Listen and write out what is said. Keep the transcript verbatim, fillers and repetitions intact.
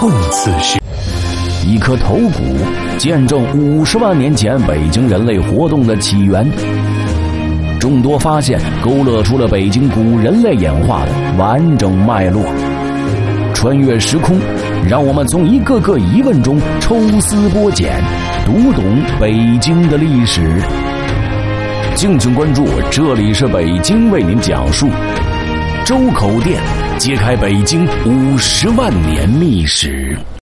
碰瓷时。 一颗头骨见证五十万年前北京人类活动的起源，众多发现勾勒出了北京古人类演化的完整脉络。穿越时空，让我们从一个个疑问中抽丝剥茧，读懂北京的历史。敬请关注，这里是北京为您讲述周口店，揭开北京五十万年历史。